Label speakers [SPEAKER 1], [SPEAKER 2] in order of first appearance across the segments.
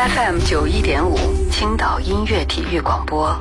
[SPEAKER 1] FM 91.5青岛音乐体育广播。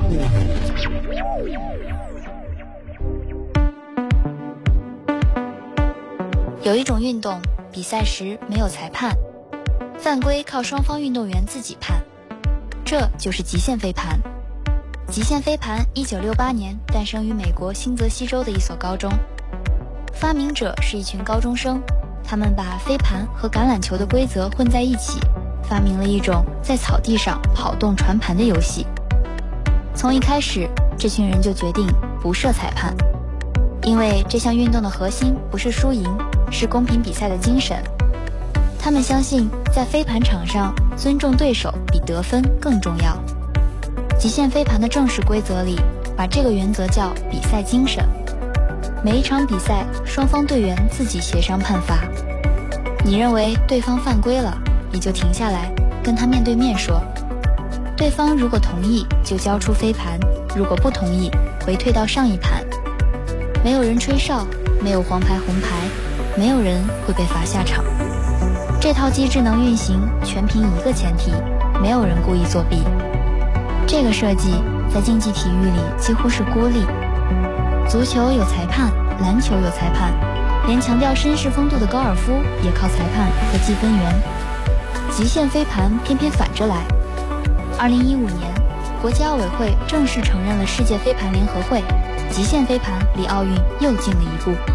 [SPEAKER 2] 有一种运动，比赛时没有裁判，犯规靠双方运动员自己判，这就是极限飞盘。极限飞盘1968年诞生于美国新泽西州的一所高中，发明者是一群高中生，他们把飞盘和橄榄球的规则混在一起，发明了一种在草地上跑动传盘的游戏。从一开始，这群人就决定不设裁判，因为这项运动的核心不是输赢，是公平比赛的精神。他们相信在飞盘场上，尊重对手比得分更重要。极限飞盘的正式规则里，把这个原则叫比赛精神。每一场比赛，双方队员自己协商判罚。你认为对方犯规了，你就停下来跟他面对面说，对方如果同意就交出飞盘，如果不同意回退到上一盘。没有人吹哨，没有黄牌红牌，没有人会被罚下场。这套机制能运行，全凭一个前提，没有人故意作弊。这个设计在竞技体育里几乎是孤立。足球有裁判，篮球有裁判，连强调绅士风度的高尔夫也靠裁判和计分员。极限飞盘偏偏反着来。2015年，国际奥委会正式承认了世界飞盘联合会，极限飞盘离奥运又近了一步。